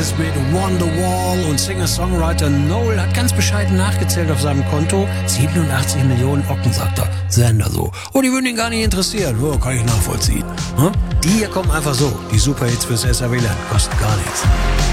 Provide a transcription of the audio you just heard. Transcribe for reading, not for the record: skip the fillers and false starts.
Beatles mit Wonderwall und Singer-Songwriter Noel hat ganz bescheiden nachgezählt auf seinem Konto. 87 Millionen Ocken, sagt er. Sender so. Oh, die würden ihn gar nicht interessieren. Oh, kann ich nachvollziehen. Die hier kommen einfach so. Die Superhits fürs SAW-Land kosten gar nichts.